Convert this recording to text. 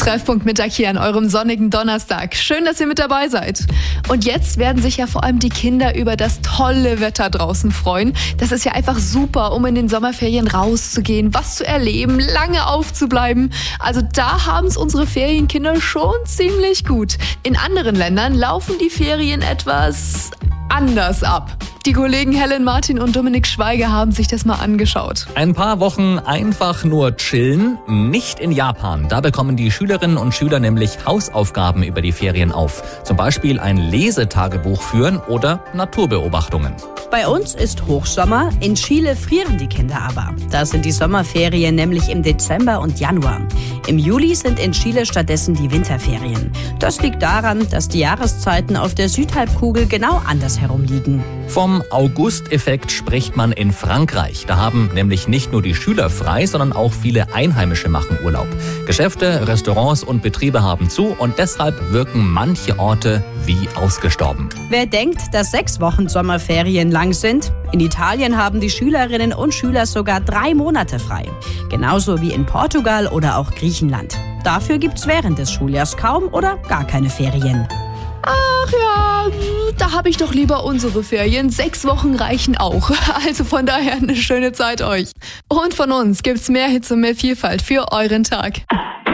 Treffpunkt Mittag hier an eurem sonnigen Donnerstag. Schön, dass ihr mit dabei seid. Und jetzt werden sich ja vor allem die Kinder über das tolle Wetter draußen freuen. Das ist ja einfach super, um in den Sommerferien rauszugehen, was zu erleben, lange aufzubleiben. Also da haben es unsere Ferienkinder schon ziemlich gut. In anderen Ländern laufen die Ferien etwas anders ab. Die Kollegen Helen Martin und Dominik Schweiger haben sich das mal angeschaut. Ein paar Wochen einfach nur chillen, nicht in Japan. Da bekommen die Schülerinnen und Schüler nämlich Hausaufgaben über die Ferien auf. Zum Beispiel ein Lesetagebuch führen oder Naturbeobachtungen. Bei uns ist Hochsommer, in Chile frieren die Kinder aber. Da sind die Sommerferien nämlich im Dezember und Januar. Im Juli sind in Chile stattdessen die Winterferien. Das liegt daran, dass die Jahreszeiten auf der Südhalbkugel genau andersherum liegen. Vom August-Effekt spricht man in Frankreich. Da haben nämlich nicht nur die Schüler frei, sondern auch viele Einheimische machen Urlaub. Geschäfte, Restaurants und Betriebe haben zu und deshalb wirken manche Orte wie ausgestorben. Wer denkt, dass 6 Wochen Sommerferien lang sind? In Italien haben die Schülerinnen und Schüler sogar 3 Monate frei. Genauso wie in Portugal oder auch Griechenland. Dafür gibt's während des Schuljahrs kaum oder gar keine Ferien. Ach ja, da habe ich doch lieber unsere Ferien. 6 Wochen reichen auch. Also von daher eine schöne Zeit euch. Und von uns gibt's mehr Hits und mehr Vielfalt für euren Tag.